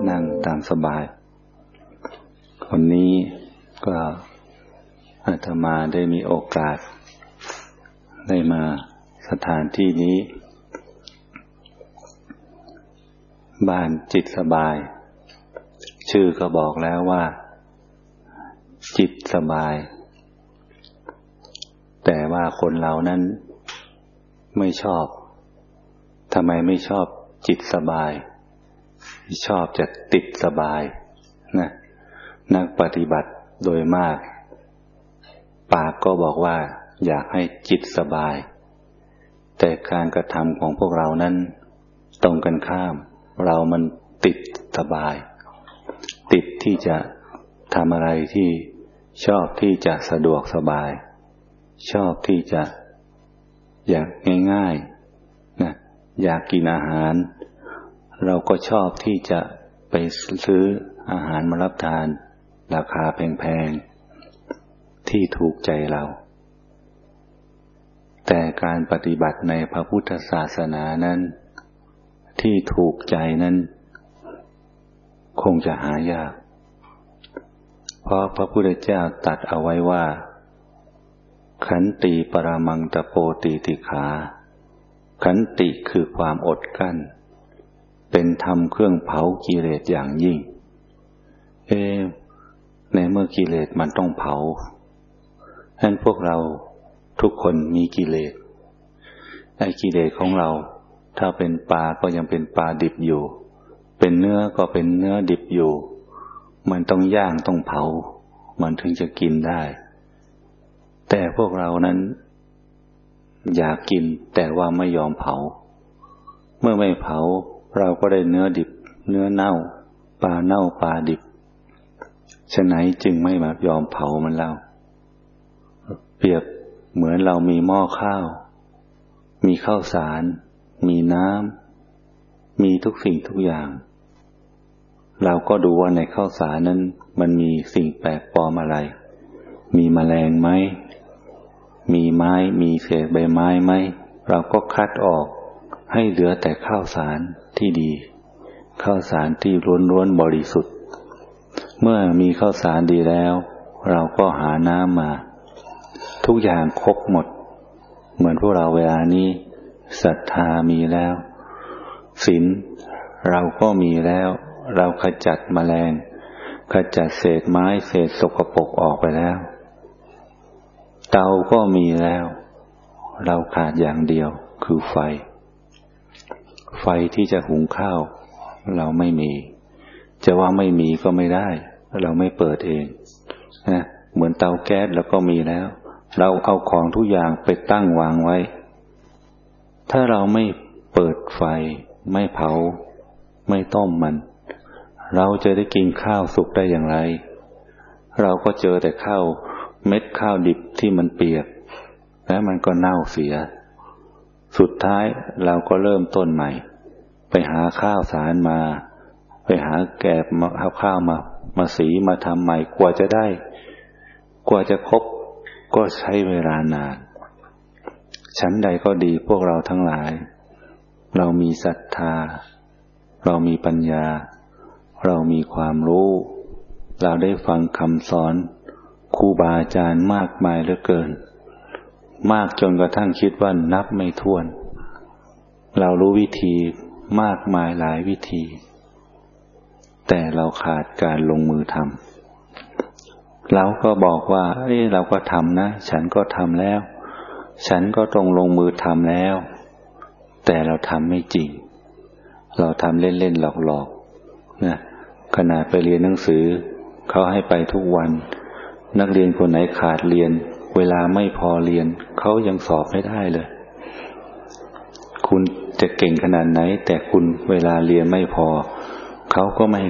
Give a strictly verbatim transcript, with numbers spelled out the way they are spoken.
นั่งตามสบายวันนี้ก็อาตมาได้มีโอกาสได้มาสถานที่นี้บ้านจิตสบายชื่อก็บอกแล้วว่าจิตสบายแต่ว่าคนเรานั้นไม่ชอบทำไมไม่ชอบจิตสบายชอบจะติดสบายนะนักปฏิบัติโดยมากปากก็บอกว่าอยากให้จิตสบายแต่การกระทำของพวกเรานั้นตรงกันข้ามเรามันติดสบายติดที่จะทำอะไรที่ชอบที่จะสะดวกสบายชอบที่จะอยากง่ายๆนะอยากกินอาหารเราก็ชอบที่จะไปซื้ออาหารมารับทานราคาแพงๆที่ถูกใจเราแต่การปฏิบัติในพระพุทธศาสนานั้นที่ถูกใจนั้นคงจะหายากเพราะพระพุทธเจ้าตรัสเอาไว้ว่าขันติปรมังตโปติติขาขันติคือความอดกั้นเป็นธรรมเครื่องเผากิเลสอย่างยิ่งเอในเมื่อกิเลสมันต้องเผาฉะนั้นพวกเราทุกคนมีกิเลสไอ้กิเลสของเราถ้าเป็นปลาก็ยังเป็นปลาดิบอยู่เป็นเนื้อก็เป็นเนื้อดิบอยู่มันต้องย่างต้องเผามันถึงจะกินได้แต่พวกเรานั้นอยากกินแต่ว่าไม่ยอมเผาเมื่อไม่เผาเราก็ได้เนื้อดิบเนื้อเน่าปลาเน่าปลาดิบฉะนั้นจึงไม่มายอมเผามันเล่าเปรียบเหมือนเรามีหม้อข้าวมีข้าวสารมีน้ำมีทุกสิ่งทุกอย่างเราก็ดูว่าในข้าวสารนั้นมันมีสิ่งแปลกปลอมอะไรมีแมลงไหมมีไม้มีเศษใบไม้ไหมเราก็คัดออกให้เหลือแต่ข้าวสารที่ดีข้าวสารที่ล้วนๆบริสุทธิ์เมื่อมีข้าวสารดีแล้วเราก็หาน้ำมาทุกอย่างครบหมดเหมือนพวกเราเวลานี้ศรัทธามีแล้วศีลเราก็มีแล้วเราขจัดแมลงขจัดเศษไม้เศษสกปรกออกไปแล้วเตาก็มีแล้วเราขาดอย่างเดียวคือไฟไฟที่จะหุงข้าวเราไม่มีจะว่าไม่มีก็ไม่ได้เราไม่เปิดเองนะเหมือนเตาแก๊สเราก็มีแล้วเราเอาของทุกอย่างไปตั้งวางไว้ถ้าเราไม่เปิดไฟไม่เผาไม่ต้มมันเราจะได้กินข้าวสุกได้อย่างไรเราก็เจอแต่ข้าวเม็ดข้าวดิบที่มันเปียกแล้วมันก็เน่าเสียสุดท้ายเราก็เริ่มต้นใหม่ไปหาข้าวสารมาไปหาแกบมาเอาข้าวมามาสีมาทำใหม่กว่าจะได้กว่าจะครบก็ใช้เวลานานชั้นใดก็ดีพวกเราทั้งหลายเรามีศรัทธาเรามีปัญญาเรามีความรู้เราได้ฟังคำสอนครูบาอาจารย์มากมายเหลือเกินมากจนกระทั่งคิดว่านับไม่ถ้วนเรารู้วิธีมากมายหลายวิธีแต่เราขาดการลงมือทำเราก็บอกว่าเอ้ยเราก็ทำนะฉันก็ทำแล้วฉันก็ตรงลงมือทำแล้วแต่เราทำไม่จริงเราทำเล่นๆหลอกๆนะขณะไปเรียนหนังสือเขาให้ไปทุกวันนักเรียนคนไหนขาดเรียนเวลาไม่พอเรียนเขายังสอบไม่ได้เลยคุณจะเก่งขนาดไหนแต่คุณเวลาเรียนไม่พอเขาก็ไม่